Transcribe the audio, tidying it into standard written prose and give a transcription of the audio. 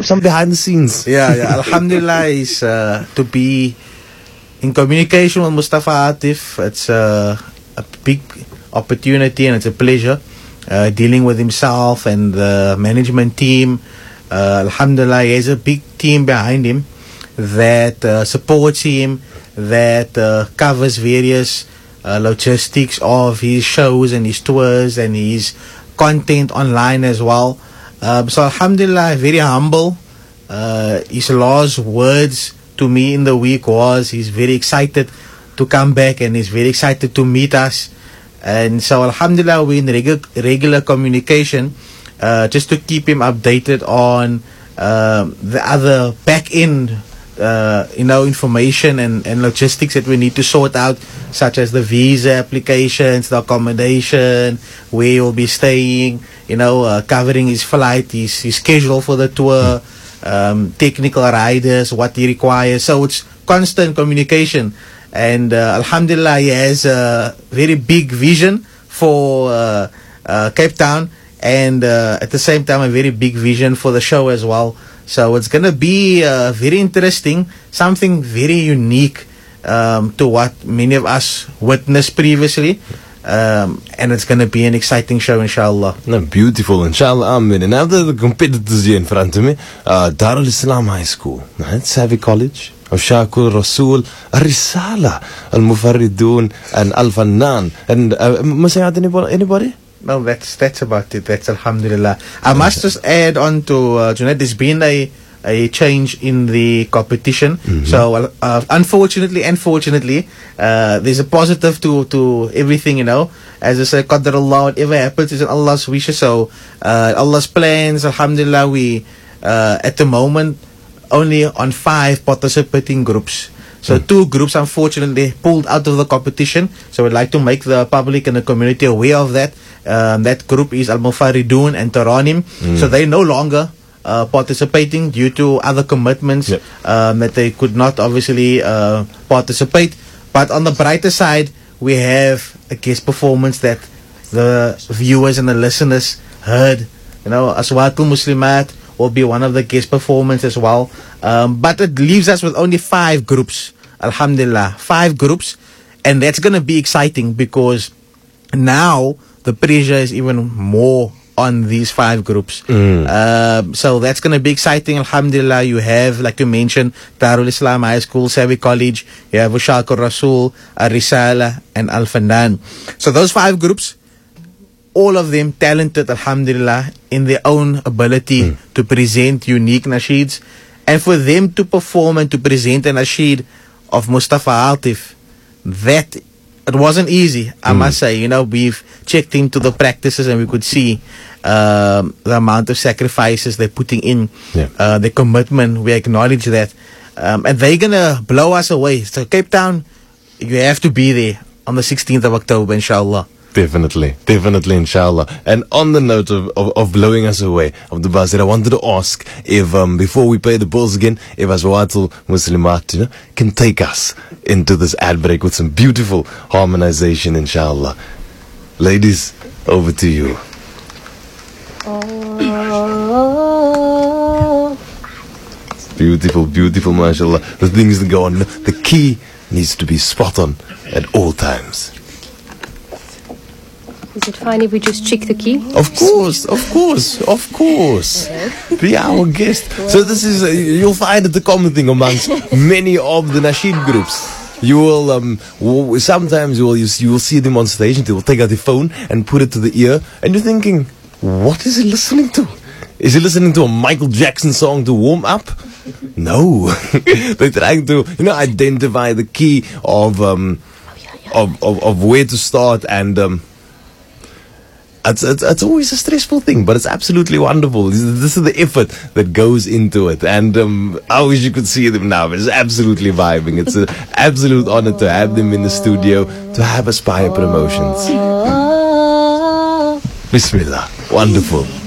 some behind the scenes. Yeah. Alhamdulillah is to be in communication with Mustafa Atif. It's a big opportunity and it's a pleasure dealing with himself and the management team. Alhamdulillah, he has a big team behind him that supports him, that covers various logistics of his shows and his tours and his content online as well. So Alhamdulillah, very humble. His last words to me in the week was he's very excited to come back and he's very excited to meet us. And so Alhamdulillah, we're in regular communication just to keep him updated on the other back end information and logistics that we need to sort out, such as the visa applications, the accommodation, where he'll be staying, covering his flight, his schedule for the tour, technical riders, what he requires. So it's constant communication. And Alhamdulillah, he has a very big vision for Cape Town, and at the same time a very big vision for the show as well. So it's going to be very interesting, something very unique to what many of us witnessed previously. And it's going to be an exciting show, inshallah. No, beautiful, inshallah. Amen. And now the competitors here in front of me, Darul Islam High School, right? Savvy College, Shakur Rasul, Risala, Al Mufarridun, and Al Fannan. And must I add anybody? No, that's about it. That's Alhamdulillah. I must just add on to Junaid, there's been a change in the competition. Mm-hmm. So unfortunately and fortunately, there's a positive to everything, As I say, Qadr Allah, whatever happens is in Allah's wishes. So Allah's plans, Alhamdulillah, we at the moment only on 5 participating groups. So 2 groups unfortunately pulled out of the competition. So we'd like to make the public and the community aware of that. That group is Al Mufarridun and Taranim. So they're no longer participating due to other commitments that they could not obviously participate. But on the brighter side, we have a guest performance that the viewers and the listeners heard. Aswatul Muslimat will be one of the guest performers as well. But it leaves us with only 5 groups. Alhamdulillah, 5 groups. And that's going to be exciting because now the pressure is even more on these 5 groups. So that's going to be exciting. Alhamdulillah, you have, like you mentioned, Darul Islam High School, Savvy College, you have Shakur Rasul, Risala, and Al Fannan. So those 5 groups, all of them talented, Alhamdulillah, in their own ability to present unique nasheeds. And for them to perform and to present a nasheed of Mustafa Atif, that it wasn't easy, I must say. We've checked into the practices and we could see the amount of sacrifices they're putting in, the commitment. We acknowledge that. And they're going to blow us away. So Cape Town, you have to be there on the 16th of October, inshallah. Definitely, inshallah. And on the note of blowing us away, Abdul Basir, I wanted to ask if, before we pay the bills again, if Aswatul Muslimat, can take us into this ad break with some beautiful harmonization, inshallah. Ladies, over to you. Beautiful, mashallah. The things that go on. The key needs to be spot on at all times. Is it fine if we just check the key? Of course. Be our guest. So this is, you'll find it a common thing amongst many of the nasheed groups. You will, sometimes you will see them on stage and they will take out their phone and put it to the ear. And you're thinking, what is he listening to? Is he listening to a Michael Jackson song to warm up? No. They're trying to, identify the key of where to start, and it's always a stressful thing, but it's absolutely wonderful. This is the effort that goes into it, and I wish you could see them now. It's absolutely vibing. It's an absolute honor to have them in the studio, to have Aspire Promotions. Bismillah. Wonderful.